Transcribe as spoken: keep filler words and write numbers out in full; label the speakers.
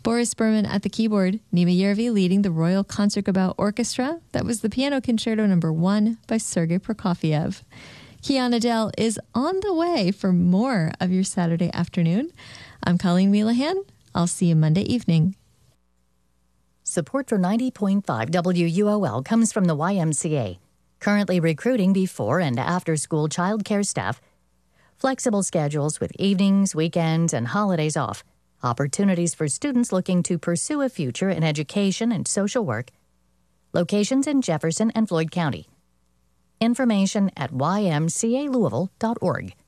Speaker 1: Boris Berman at the keyboard, Nima Yervi leading the Royal Concertgebouw Orchestra. That was the Piano Concerto number one by Sergei Prokofiev. Kiana Dell is on the way for more of your Saturday afternoon. I'm Colleen Wheelahan. I'll see you Monday evening.
Speaker 2: Support for ninety point five W U O L comes from the Y M C A, currently recruiting before and after school childcare staff, flexible schedules with evenings, weekends, and holidays off, opportunities for students looking to pursue a future in education and social work, locations in Jefferson and Floyd County. Information at y m c a louisville dot org.